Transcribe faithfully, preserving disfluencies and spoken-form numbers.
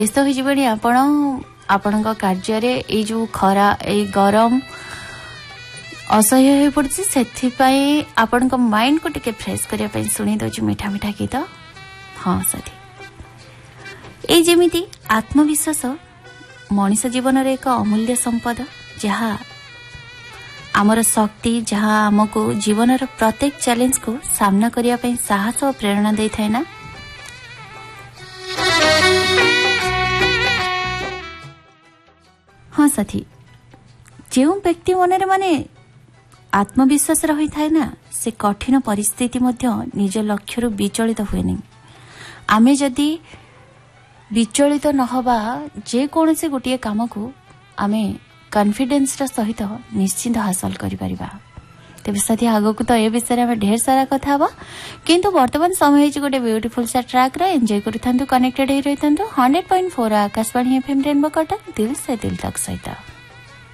ବ୍ୟସ୍ତ ହୋଇଯିବେଣି ଆପଣ ଆପଣଙ୍କ କାର୍ଯ୍ୟରେ ଏଇ ଯୋଉ ଖରା ଏଇ ଗରମ ଅସହ୍ୟ ହୋଇ ପଡୁଛି ସେଥିପାଇଁ ଆପଣଙ୍କ ମାଇଣ୍ଡକୁ ଟିକେ ଫ୍ରେଶ କରିବା ପାଇଁ ଶୁଣି ଦଉଛି ମିଠା ମିଠା ଗୀତ। ହଁ ସାଥୀ, ଏଇ ଯେମିତି ଆତ୍ମବିଶ୍ୱାସ ମଣିଷ ଜୀବନର ଏକ ଅମୂଲ୍ୟ ସମ୍ପଦ, ଯାହା ଆମର ଶକ୍ତି, ଯାହା ଆମକୁ ଜୀବନର ପ୍ରତ୍ୟେକ ଚ୍ୟାଲେଞ୍ଜକୁ ସାମ୍ନା କରିବା ପାଇଁ ସାହସ ଓ ପ୍ରେରଣା ଦେଇଥାଏ ନା। ହଁ ସାଥୀ, ଯେଉଁ ବ୍ୟକ୍ତି ମନରେ ମାନେ ଆତ୍ମବିଶ୍ୱାସ ରହିଥାଏ ନା, ସେ କଠିନ ପରିସ୍ଥିତି ମଧ୍ୟ ନିଜ ଲକ୍ଷ୍ୟରୁ ବିଚଳିତ ହୁଏନି। ଆମେ ଯଦି ବିଚଳିତ ନ ହେବା ଯେକୌଣସି ଗୋଟିଏ କାମକୁ ଆମେ କନଫିଡେନ୍ସର ସହିତ ନିଶ୍ଚିନ୍ତ ହାସଲ କରିପାରିବା। ତେବେ ସାଥୀ, ଆଗକୁ ତ ଏ ବିଷୟରେ ଆମେ ଢେର ସାରା କଥା ହେବା, କିନ୍ତୁ ବର୍ତ୍ତମାନ ସମୟ ହେଇଛି ଗୋଟେ ବ୍ୟୁଟିଫୁଲ ସା ଟ୍ରାକ୍ର। ଏନ୍ଜୟ କରିଥାନ୍ତୁ, କନେକ୍ଟେଡ୍ ହେଇ ରହିଥାନ୍ତୁ hundred point four Akashvani FM rainbow Cuttack, ଦିଲ୍ ସେ ଦିଲ୍ ତକ ସହିତ।